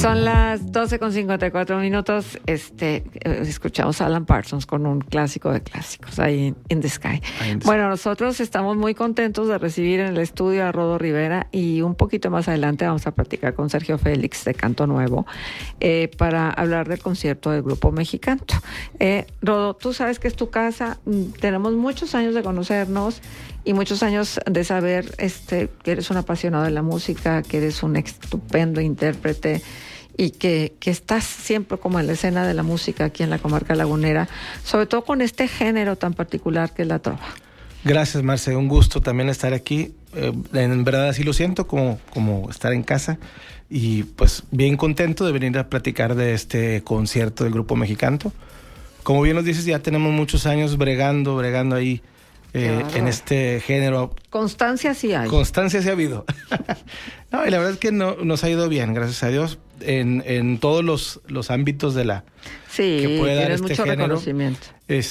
Son las 12:54. Escuchamos a Alan Parsons con un clásico de clásicos, ahí In the Sky. Bueno, nosotros estamos muy contentos de recibir en el estudio a Rodo Rivera, y un poquito más adelante vamos a platicar con Sergio Félix de Canto Nuevo para hablar del concierto del Grupo Mexicanto. Rodo, tú sabes que es tu casa, tenemos muchos años de conocernos y muchos años de saber que eres un apasionado de la música, que eres un estupendo intérprete y que estás siempre como en la escena de la música aquí en la comarca lagunera, sobre todo con este género tan particular que es la trova. Gracias, Marce, un gusto también estar aquí. En verdad así lo siento, como estar en casa, y pues bien contento de venir a platicar de este concierto del Grupo Mexicanto. Como bien nos dices, ya tenemos muchos años bregando ahí en este género. Constancia sí hay. Constancia sí ha habido. No, y la verdad es que nos ha ido bien, gracias a Dios, en todos los ámbitos de la que puede dar este mucho género. Reconocimiento.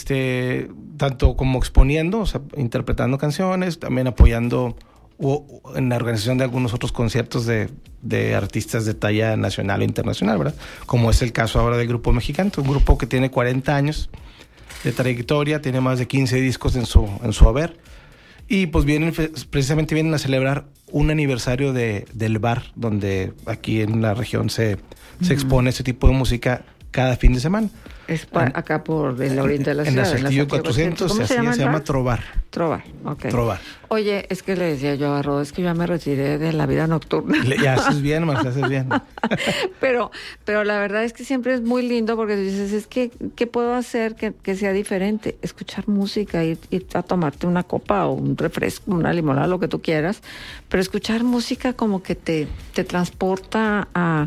Tanto como exponiendo, o sea, interpretando canciones, también apoyando en la organización de algunos otros conciertos de artistas de talla nacional o internacional, ¿verdad? Como es el caso ahora del Grupo Mexicanto, un grupo que tiene 40 años de trayectoria, tiene más de 15 discos en su haber, y pues precisamente vienen a celebrar un aniversario del bar, donde aquí en la región se expone ese tipo de música cada fin de semana. Es acá por el oriente de la ciudad. En la Saltillo 400, ¿Cómo se llama Trobar. Trobar, ok. Trobar. Oye, es que le decía yo a Rodo, es que ya me retiré de la vida nocturna. Ya haces bien, Marcia, haces bien. pero la verdad es que siempre es muy lindo, porque tú dices, es que, ¿qué puedo hacer que sea diferente? Escuchar música, ir a tomarte una copa o un refresco, una limonada, lo que tú quieras, pero escuchar música como que te transporta a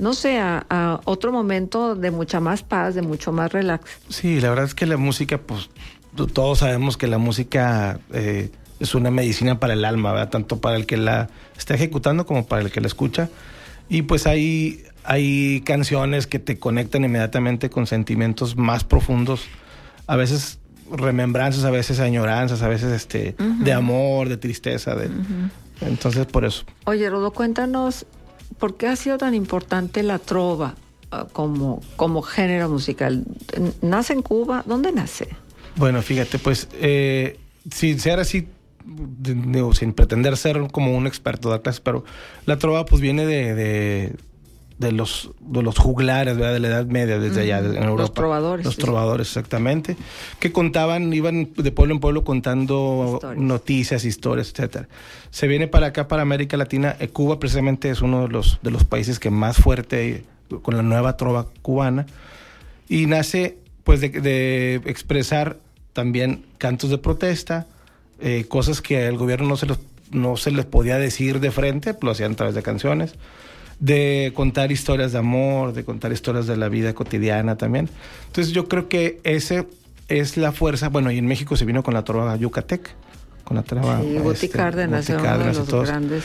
otro momento de mucha más paz, de mucho más relax. Sí, la verdad es que la música, pues todos sabemos que la música es una medicina para el alma, ¿verdad? Tanto para el que la está ejecutando como para el que la escucha. Y pues hay canciones que te conectan inmediatamente con sentimientos más profundos, a veces remembranzas, a veces añoranzas, a veces de amor, de tristeza, entonces por eso. Oye, Rodo, cuéntanos, ¿por qué ha sido tan importante la trova como género musical? ¿Nace en Cuba? ¿Dónde nace? Bueno, fíjate, pues, sin ser así, sin pretender ser como un experto de clases, pero la trova pues viene de los juglares, ¿verdad? De la Edad Media, desde allá en Europa. Los trovadores. Los trovadores, exactamente, que iban de pueblo en pueblo contando noticias, historias, etcétera. Se viene para acá, para América Latina. Cuba precisamente es uno de los países que más fuerte con la nueva trova cubana, y nace pues de expresar también cantos de protesta, cosas que al gobierno no se les podía decir de frente, lo hacían a través de canciones, de contar historias de amor, de contar historias de la vida cotidiana también. Entonces yo creo que ese es la fuerza. Bueno, y en México se vino con la trova yucatec, con la trova... Sí, Guti Cárdenas, uno de los grandes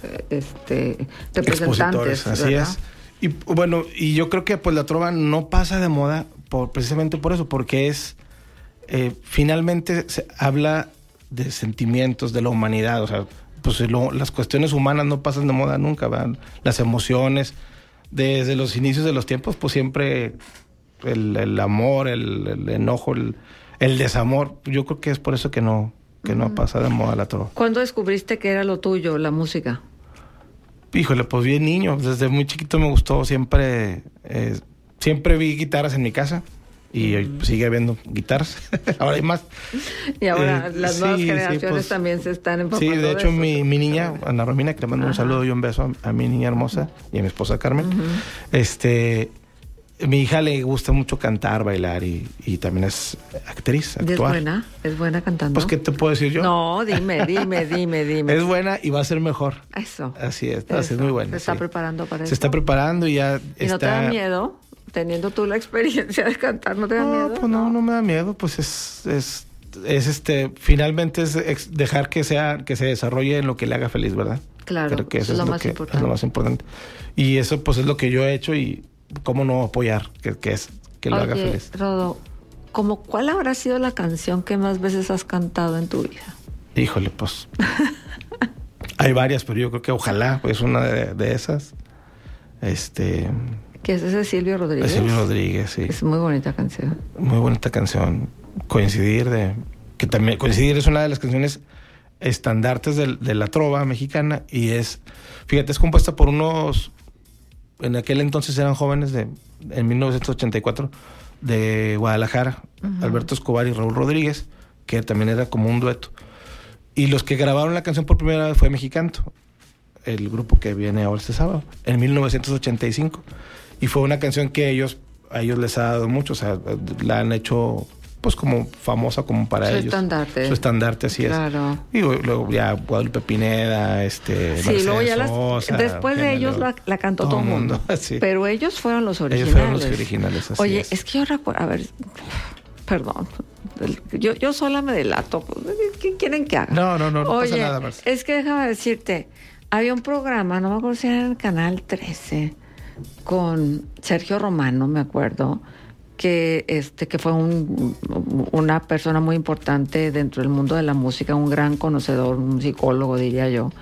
representantes. Así ¿verdad? es. Y bueno, y yo creo que pues la trova no pasa de moda precisamente por eso, porque es... finalmente se habla de sentimientos, de la humanidad, o sea, pues las cuestiones humanas no pasan de moda nunca, ¿verdad? Las emociones, desde los inicios de los tiempos, pues siempre el amor, el enojo, el desamor, yo creo que es por eso que no pasa de moda la trova. ¿Cuándo descubriste que era lo tuyo, la música? Híjole, pues bien niño, desde muy chiquito me gustó, siempre vi guitarras en mi casa. Y sigue habiendo guitarras. Ahora hay más. Y ahora las nuevas generaciones pues, también se están empapando. Sí, de hecho mi niña, Ana Romina, que le mando un saludo y un beso a mi niña hermosa y a mi esposa Carmen. Mi hija le gusta mucho cantar, bailar y también es actriz, actuar. ¿Es buena cantando? Pues, ¿qué te puedo decir yo? No, dime. Es buena y va a ser mejor. Eso. Así es, es muy buena. Se está preparando para eso. Se está preparando y ya ¿Y no te da miedo? Teniendo tú la experiencia de cantar, ¿no te da miedo? Pues no me da miedo, pues finalmente es dejar que se desarrolle en lo que le haga feliz, ¿verdad? Claro, creo que eso es lo más importante. Es lo más importante. Y eso pues es lo que yo he hecho, y cómo no apoyar que lo haga feliz. Rodo, ¿cuál habrá sido la canción que más veces has cantado en tu vida? Híjole, pues hay varias, pero yo creo que Ojalá es una de esas. ¿Qué es ese Silvio Rodríguez? Silvio Rodríguez, sí. Es muy bonita canción. Muy bonita canción. Coincidir es una de las canciones estandartes de la trova mexicana y es compuesta por unos, en aquel entonces eran jóvenes en 1984 de Guadalajara, Alberto Escobar y Raúl Rodríguez, que también era como un dueto. Y los que grabaron la canción por primera vez fue Mexicanto, el grupo que viene ahora este sábado, en 1985. Y fue una canción que a ellos les ha dado mucho, o sea, la han hecho pues como famosa como para ellos. Su estandarte, así claro. Es. Y luego ya Guadalupe Pineda, sí, luego ya Sosa, después de ellos la cantó todo el mundo. Sí. Pero ellos fueron los originales. Ellos fueron los originales, así Oye, es. Es que yo recuerdo, a ver, perdón, yo sola me delato. ¿Qué quieren que haga? No Oye, pasa nada más. Es que déjame decirte, había un programa, no me acuerdo si era en el Canal 13, con Sergio Romano, me acuerdo, que fue una persona muy importante dentro del mundo de la música, un gran conocedor, un psicólogo, diría yo.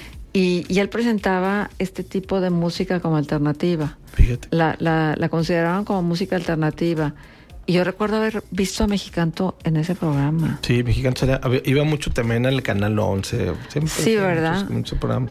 Y él presentaba este tipo de música como alternativa. Fíjate. La consideraban como música alternativa. Y yo recuerdo haber visto a Mexicanto en ese programa. Sí, Mexicanto iba mucho también al Canal 11. Siempre, sí, ¿verdad? Muchos programas.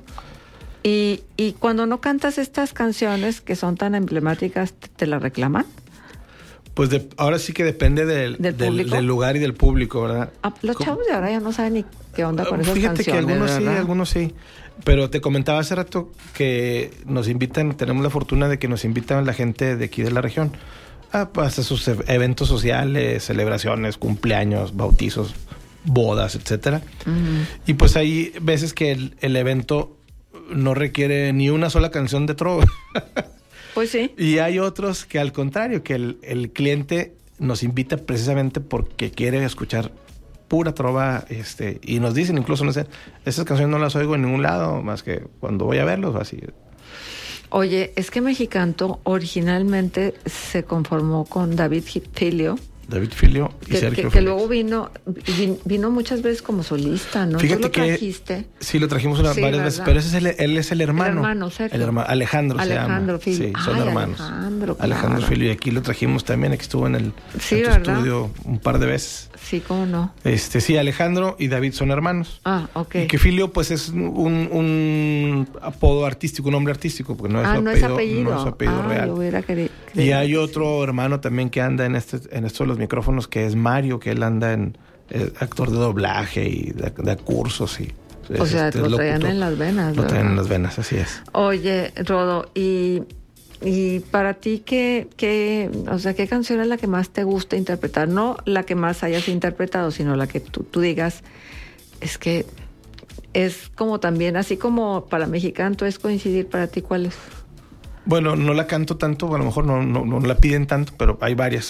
Y cuando no cantas estas canciones que son tan emblemáticas, ¿te las reclaman? Pues ahora sí que depende del lugar y del público, ¿verdad? Los chavos de ahora ya no saben ni qué onda con esas canciones. Fíjate que algunos sí. Pero te comentaba hace rato que nos invitan, tenemos la fortuna de que nos invitan la gente de aquí de la región a hacer sus eventos sociales, celebraciones, cumpleaños, bautizos, bodas, etcétera. Y pues hay veces que el evento no requiere ni una sola canción de trova. Pues sí. Y hay otros que al contrario, que el cliente nos invita precisamente porque quiere escuchar pura trova, y nos dicen incluso, no sé, esas canciones no las oigo en ningún lado más que cuando voy a verlos o así. Oye, es que Mexicanto originalmente se conformó con David Filio y Sergio que luego vino muchas veces como solista, ¿no? Fíjate ¿Tú lo trajiste? Sí, lo trajimos varias veces, pero él es el hermano. El hermano, Sergio. Alejandro se llama. Filio. Sí, son hermanos. Alejandro Filio, y aquí lo trajimos también, aquí estuvo en tu estudio un par de veces. Sí, ¿cómo no? Sí, Alejandro y David son hermanos. Ah, ok. Y que Filio, pues, es un apodo artístico, un nombre artístico, porque no es su apellido. No es su apellido real. Yo hubiera querido. Y hay otro hermano también que anda en esto de los micrófonos, que es Mario, que él anda en actor de doblaje y da cursos y... O sea, lo traían en las venas, ¿verdad? Lo traían en las venas, así es. Oye, Rodo, y para ti, ¿qué canción es la que más te gusta interpretar? No la que más hayas interpretado, sino la que tú digas, es que es como también, así como para Mexicanto es coincidir, para ti, ¿cuál es? Bueno, no la canto tanto, a lo mejor no la piden tanto, pero hay varias.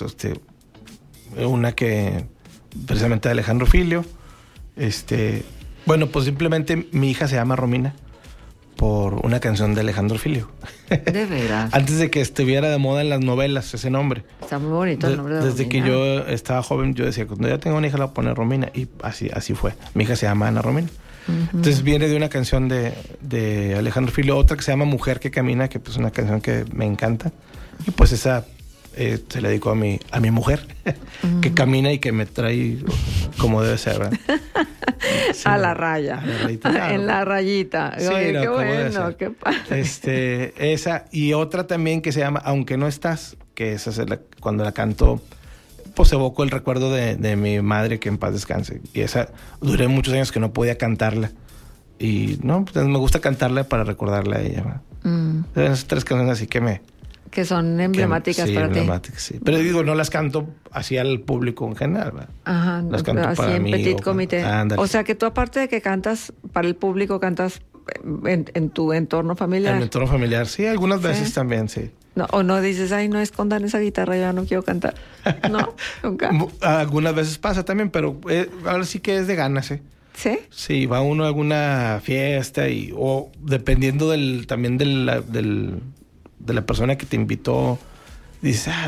Una que precisamente de Alejandro Filio. Bueno, pues simplemente mi hija se llama Romina por una canción de Alejandro Filio. ¿De veras? Antes de que estuviera de moda en las novelas ese nombre. Está muy bonito el nombre de Desde Romina. que yo estaba joven, yo decía, cuando ya tengo una hija la voy a poner Romina. Y así fue. Mi hija se llama Ana Romina. Entonces viene de una canción de Alejandro Filio, otra que se llama Mujer que Camina, que pues es una canción que me encanta. Y pues esa se la dedico a mi mujer, que camina y que me trae como debe ser, ¿verdad? Sí, a la raya. En la rayita. Sí, oye, qué bueno, qué padre. Esa y otra también que se llama Aunque no estás, que esa cuando la canto, pues evoco el recuerdo de mi madre, que en paz descanse. Y esa duré muchos años que no podía cantarla. Y no, pues me gusta cantarla para recordarla a ella. Esas tres canciones así que son emblemáticas para emblemáticas, sí. Pero digo, no las canto así al público en general, ¿verdad? Ajá, las canto así para en mí. petit comité. O sea, que tú aparte de que cantas para el público, cantas en tu entorno familiar. En mi entorno familiar, sí, algunas veces también, sí. No, o no dices, ay, no escondan esa guitarra, ya no quiero cantar. No, nunca. Algunas veces pasa también, pero ahora sí que es de ganas, ¿eh? ¿Sí? Sí, va uno a alguna fiesta o dependiendo también de la persona que te invitó, dices,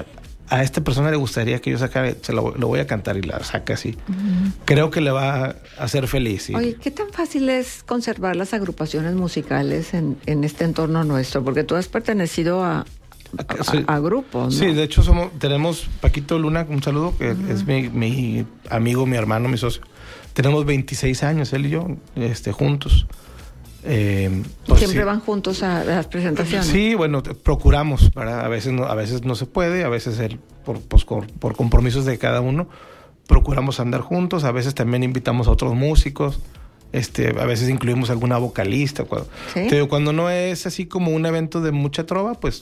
a esta persona le gustaría que yo sacara, lo voy a cantar, y la saca así. Creo que le va a hacer feliz. ¿Sí? Oye, ¿qué tan fácil es conservar las agrupaciones musicales en este entorno nuestro? Porque tú has pertenecido a grupos, ¿no? Sí, de hecho tenemos Paquito Luna, un saludo, que es mi amigo, mi hermano, mi socio. Tenemos 26 años, él y yo, juntos. Pues ¿siempre van juntos a las presentaciones? Sí, bueno, procuramos, ¿verdad? A veces no se puede, a veces por compromisos de cada uno, procuramos andar juntos, a veces también invitamos a otros músicos, a veces incluimos alguna vocalista. ¿Sí? Cuando no es así como un evento de mucha trova, pues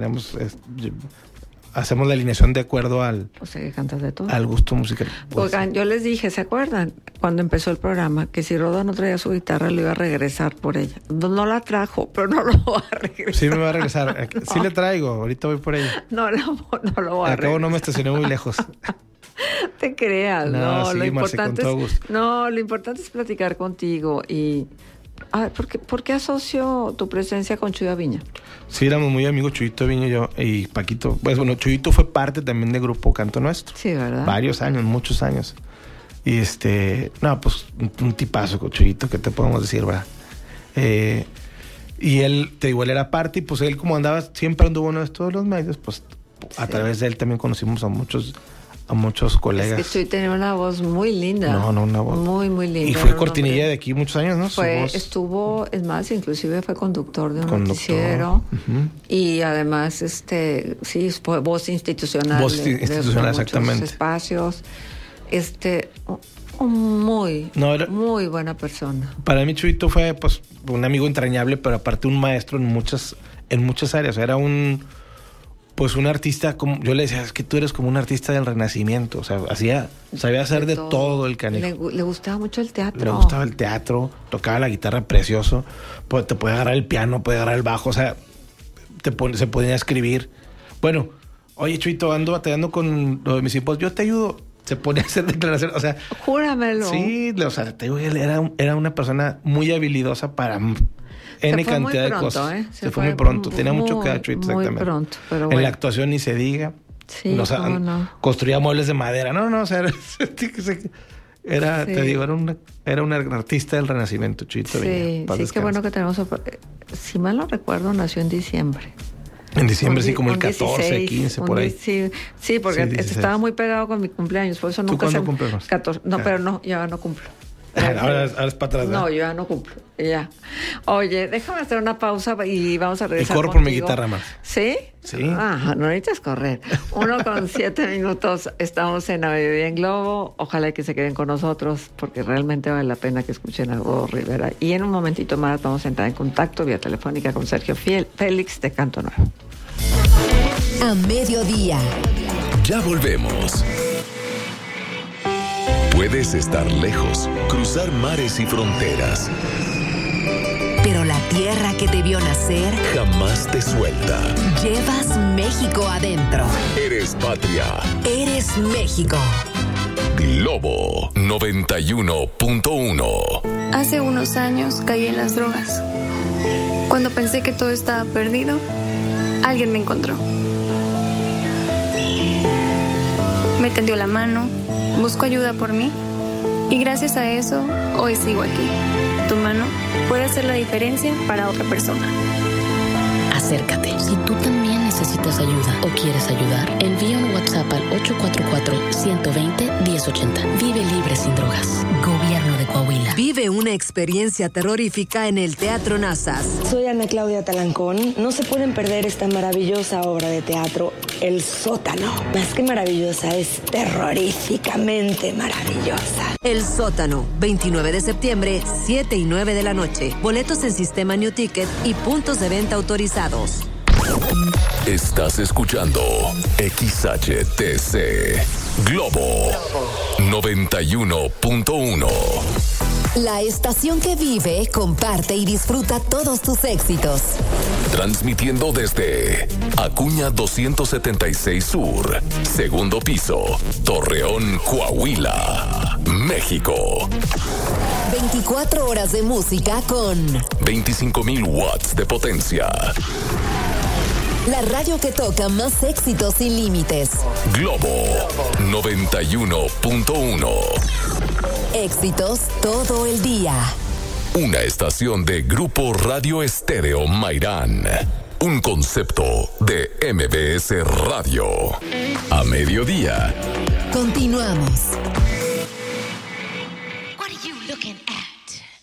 hacemos la alineación de acuerdo al gusto musical. Oigan, yo les dije, ¿se acuerdan? Cuando empezó el programa, que si Rodo no traía su guitarra, lo iba a regresar por ella. No la trajo, pero no lo va a regresar. Sí me va a regresar. Sí le traigo, ahorita voy por ella. No lo va a regresar. Acabo, no me estacioné muy lejos. Te creas, no, sí, lo importante con todo gusto. lo importante es platicar contigo y... A ver, ¿por qué asocio tu presencia con Chuyo Aviña? Sí, éramos muy amigos, Chuyito Aviña y yo, y Paquito. Pues bueno, Chuyito fue parte también del grupo Canto Nuestro. Sí, ¿verdad? Varios años, muchos años. Y pues un tipazo con Chuyito, ¿qué te podemos decir, verdad? Y él, igual era parte, y pues él como andaba, siempre anduvo en todos los medios, pues a través de él también conocimos a muchos colegas. Es que Chuy tenía una voz muy linda. No, una voz muy, muy linda. Y fue cortinilla de aquí muchos años, ¿no? Estuvo, es más, inclusive fue conductor de un noticiero. Y además, sí, fue voz institucional. Voz institucional, de exactamente. Espacios. Muy buena persona. Para mí Chuyito fue, pues, un amigo entrañable, pero aparte un maestro en muchas áreas. Era un artista, como yo le decía, es que tú eres como un artista del Renacimiento, o sea, sabía hacer de todo el canijo. Le gustaba mucho el teatro. Le gustaba el teatro, tocaba la guitarra precioso, pues te puede agarrar el piano, puede agarrar el bajo, o sea, se podía escribir. Bueno, oye, Chuyito, ando batallando con lo de mis hijos, yo te ayudo. Se ponía a hacer declaraciones, o sea... Júramelo. Sí, o sea, te digo, él era una persona muy habilidosa para... N cantidad de cosas. Se fue muy pronto. Tenía mucho que dar, exactamente. Muy pronto, pero bueno. En la actuación ni se diga. Sí, construía muebles de madera. No, o sea, te digo, era un artista del Renacimiento, Chuyito. Sí, qué bueno que tenemos... Si mal no recuerdo, nació en diciembre. En diciembre, sí, como el 14, 15, por ahí. Sí, porque estaba muy pegado con mi cumpleaños, por eso nunca... ¿Tú cuándo cumples? 14. No, pero no, ya no cumplo. Ahora es para atrás, ¿no? No, yo ya no cumplo, ya. Oye, déjame hacer una pausa y vamos a regresar. Y corro por mi guitarra más. ¿Sí? Sí. No necesitas correr. 1:07 estamos en A Mediodía en Globo. Ojalá que se queden con nosotros, porque realmente vale la pena que escuchen a Rodo Rivera. Y en un momentito más vamos a entrar en contacto vía telefónica con Sergio Félix de Canto Nuevo. A Mediodía. Ya volvemos. Puedes estar lejos, cruzar mares y fronteras, pero la tierra que te vio nacer jamás te suelta. Llevas México adentro. Eres patria. Eres México. Globo 91.1. Hace unos años caí en las drogas. Cuando pensé que todo estaba perdido, alguien me encontró. Me tendió la mano, buscó ayuda por mí y gracias a eso hoy sigo aquí. Tu mano puede hacer la diferencia para otra persona. Acércate. Si tú también necesitas ayuda o quieres ayudar, envía un WhatsApp al 844-120-1080. Vive libre sin drogas. Gobierno de Coahuila. Vive una experiencia terrorífica en el Teatro Nazas. Soy Ana Claudia Talancón. No se pueden perder esta maravillosa obra de teatro, El Sótano. Más que maravillosa, es terroríficamente maravillosa. El Sótano, 29 de septiembre, 7 y 9 de la noche. Boletos en Sistema New Ticket y puntos de venta autorizados. Estás escuchando XHTC Globo 91.1. La estación que vive, comparte y disfruta todos tus éxitos. Transmitiendo desde Acuña 276 Sur, segundo piso, Torreón, Coahuila, México. 24 horas de música con 25,000 watts de potencia. La radio que toca más éxitos sin límites. Globo 91.1. Éxitos todo el día. Una estación de Grupo Radio Estéreo Mairán. Un concepto de MBS Radio. A mediodía. Continuamos. What are you looking at?